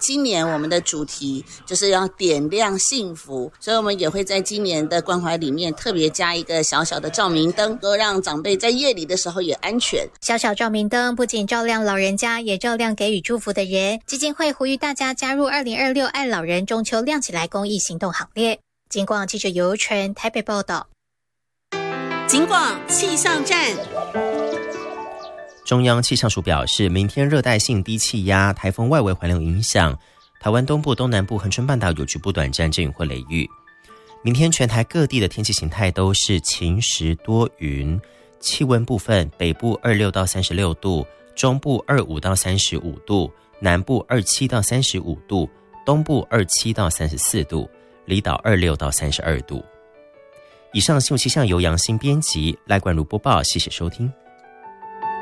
今年我们的主题就是要点亮幸福，所以我们也会在今年的关怀里面特别加一个小小的照明灯，都让长辈在夜里的时候也安全。 小小照明灯不仅照亮老人家，也照亮给予祝福的人。基金会呼吁大家加入2026爱老人中秋亮起来公益行动行列。警广记者尤纯台北报道。 警广气象站。 中央气象署表示，明天热带性低气压、台风外围环流影响，台湾东部、东南部、恒春半岛有局部短暂阵雨或雷雨。明天全台各地的天气形态都是晴时多云，气温部分，北部26到36度，中部25到35度，南部27到35度，东部27到34度，离岛26到32度。以上新闻气象由杨新编辑，赖冠如播报，谢谢收听。